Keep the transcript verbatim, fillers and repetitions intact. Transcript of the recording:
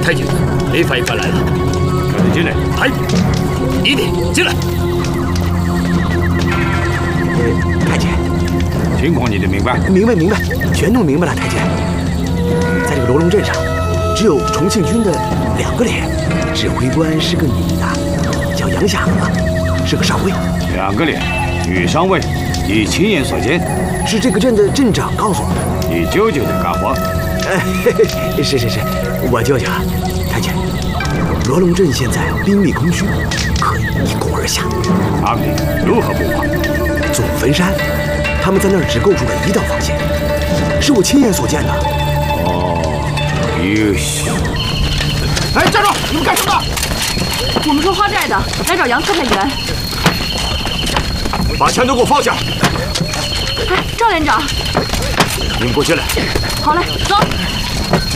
太监，雷法也快来了， 让他进来。 哎，你得进来。 太监， 情况你得明白。 明白明白，全弄明白了。太监，在这个罗龙镇上，只有重庆军的两个连，指挥官是个女的，叫杨夏荷，是个上尉。 两个连，女上尉，你亲眼所见？ 是这个镇的镇长告诉我的。 你舅舅在干活？ 哎，是是是，我舅舅。太监，罗龙镇现在兵力空虚，可以一攻而下。 他们如何布防？ 祖坟山，他们在那儿只构筑了一道防线，是我亲眼所见的。 哦，优秀。 哎，站住！你们干什么？ 我们说花寨的，来找杨特派员。 把枪都给我放下！ 哎，赵连长， 你们给我进来。 好嘞，走。